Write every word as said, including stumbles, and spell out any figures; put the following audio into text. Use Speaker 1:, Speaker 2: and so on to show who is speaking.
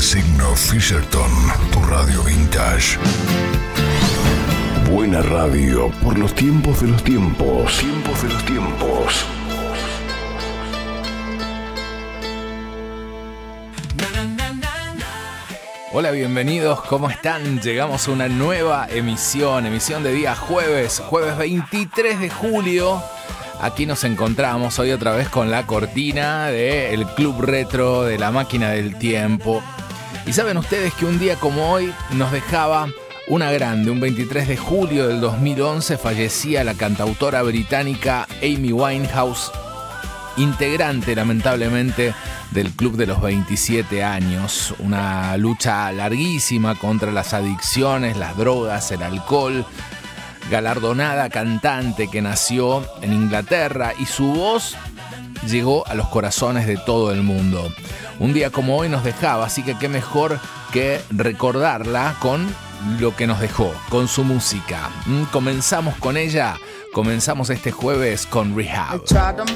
Speaker 1: signo Fisherton, tu radio vintage. Buena radio por los tiempos de los tiempos. Tiempos de los tiempos.
Speaker 2: Hola, bienvenidos, ¿cómo están? Llegamos a una nueva emisión, emisión de día jueves, jueves veintitrés de julio. Aquí nos encontramos hoy otra vez con la cortina del Club Retro de la Máquina del Tiempo. Y saben ustedes que un día como hoy nos dejaba una grande, un veintitrés de julio del dos mil once fallecía la cantautora británica Amy Winehouse, integrante lamentablemente del Club de los veintisiete años, una lucha larguísima contra las adicciones, las drogas, el alcohol, galardonada cantante que nació en Inglaterra y su voz llegó a los corazones de todo el mundo. Un día como hoy nos dejaba, así que qué mejor que recordarla con lo que nos dejó, con su música. Comenzamos con ella, comenzamos este jueves con Rehab.